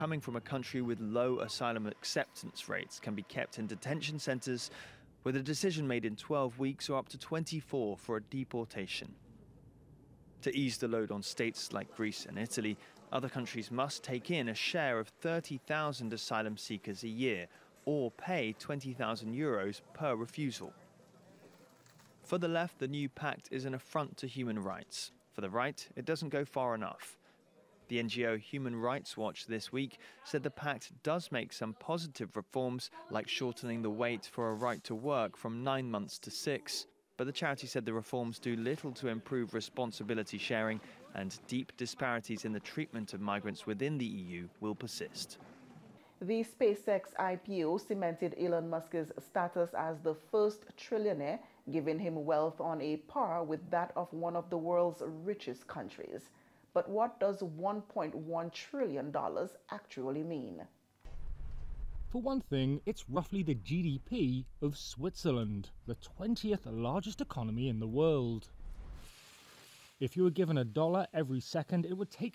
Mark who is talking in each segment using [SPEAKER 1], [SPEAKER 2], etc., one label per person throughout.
[SPEAKER 1] coming from a country with low asylum acceptance rates can be kept in detention centres with a decision made in 12 weeks or up to 24 for a deportation. To ease the load on states like Greece and Italy, other countries must take in a share of 30,000 asylum seekers a year or pay €20,000 per refusal. For the left, the new pact is an affront to human rights. For the right, it doesn't go far enough. The NGO Human Rights Watch this week said the pact does make some positive reforms, like shortening the wait for a right to work from 9 months to 6. But the charity said the reforms do little to improve responsibility sharing, and deep disparities in the treatment of migrants within the EU will persist.
[SPEAKER 2] The SpaceX IPO cemented Elon Musk's status as the first trillionaire, giving him wealth on a par with that of one of the world's richest countries. But what does $1.1 trillion actually mean?
[SPEAKER 3] For one thing, it's roughly the GDP of Switzerland, the 20th largest economy in the world. If you were given $1 every second, it would take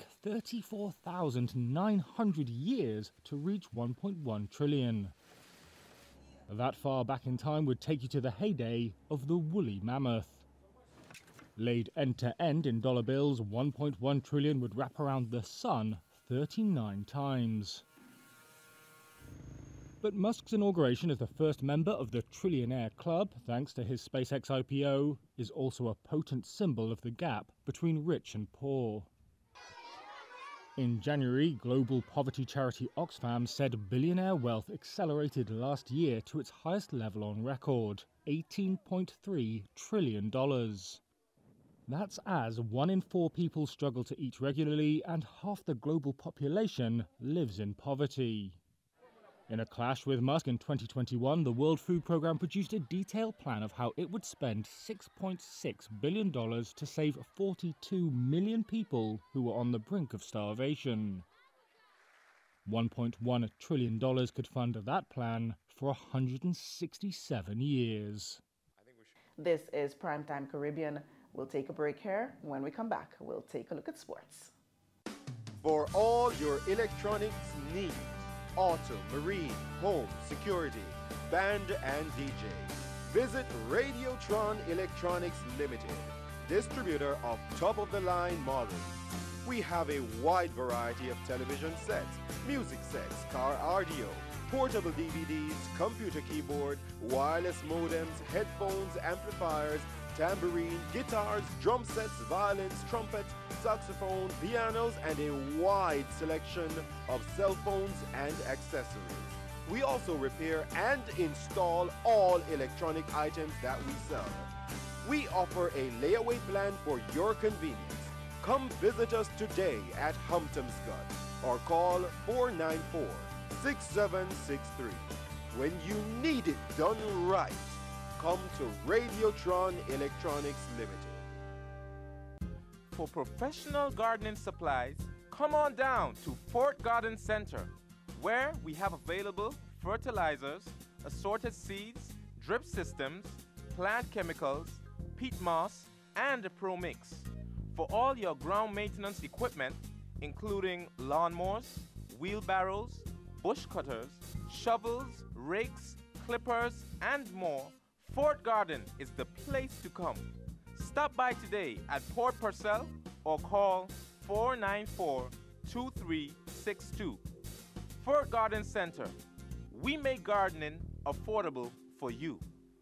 [SPEAKER 3] 34,900 years to reach 1.1 trillion. That far back in time would take you to the heyday of the woolly mammoth. Laid end to end in dollar bills, 1.1 trillion would wrap around the sun 39 times. But Musk's inauguration as the first member of the Trillionaire Club, thanks to his SpaceX IPO, is also a potent symbol of the gap between rich and poor. In January, global poverty charity Oxfam said billionaire wealth accelerated last year to its highest level on record, $18.3 trillion. That's as 1 in 4 people struggle to eat regularly and half the global population lives in poverty. In a clash with Musk in 2021, the World Food Programme produced a detailed plan of how it would spend $6.6 billion to save 42 million people who were on the brink of starvation. $1.1 trillion could fund that plan for 167 years.
[SPEAKER 2] This is Primetime Caribbean. We'll take a break here. When we come back, we'll take a look at sports.
[SPEAKER 4] For all your electronics needs, auto, marine, home, security, band and DJ, visit Radiotron Electronics Limited, distributor of top-of-the-line models. We have a wide variety of television sets, music sets, car audio, portable DVDs, computer keyboard, wireless modems, headphones, amplifiers, tambourine, guitars, drum sets, violins, trumpets, saxophone, pianos, and a wide selection of cell phones and accessories. We also repair and install all electronic items that we sell. We offer a layaway plan for your convenience. Come visit us today at Humptomscott or call 494-6763. When you need it done right, come to Radiotron Electronics Limited.
[SPEAKER 5] For professional gardening supplies, come on down to Fort Garden Center, where we have available fertilizers, assorted seeds, drip systems, plant chemicals, peat moss, and a Pro Mix. For all your ground maintenance equipment, including lawnmowers, wheelbarrows, bush cutters, shovels, rakes, clippers, and more, Fort Garden is the place to come. Stop by today at Port Purcell or call 494-2362. Fort Garden Center. We make gardening affordable for you.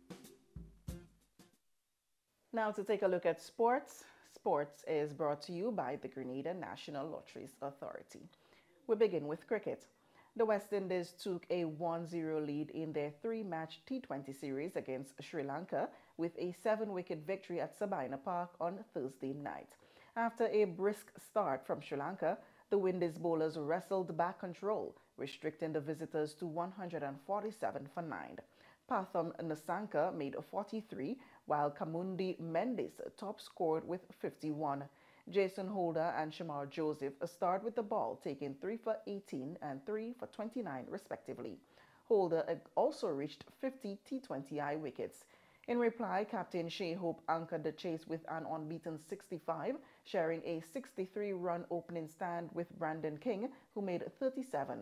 [SPEAKER 2] Now to take a look at sports. Sports is brought to you by the Grenada National Lotteries Authority. We begin with cricket. The West Indies took a 1-0 lead in their 3-match T20 series against Sri Lanka with a 7-wicket victory at Sabina Park on Thursday night. After a brisk start from Sri Lanka, the Windies bowlers wrestled back control, restricting the visitors to 147 for 9. Pathum Nissanka made 43, while Kamundi Mendes top scored with 51. Jason Holder and Shamar Joseph starred with the ball, taking 3 for 18 and 3 for 29 respectively. Holder also reached 50 T20I wickets. In reply, Captain Shea Hope anchored the chase with an unbeaten 65, sharing a 63-run opening stand with Brandon King, who made 37.